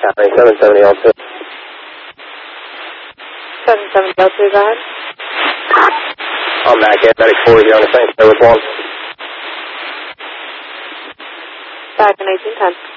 County, 770L2. 770L2, go ahead. I'm back at medic 40 on the same service one. Back in 1810.